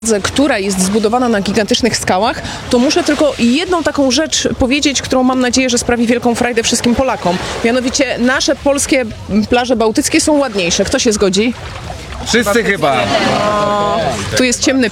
która jest zbudowana na gigantycznych skałach, to muszę tylko jedną taką rzecz powiedzieć, którą mam nadzieję, że sprawi wielką frajdę wszystkim Polakom. Mianowicie nasze polskie plaże bałtyckie są ładniejsze. Kto się zgodzi? Wszyscy chyba. Tu jest ciemny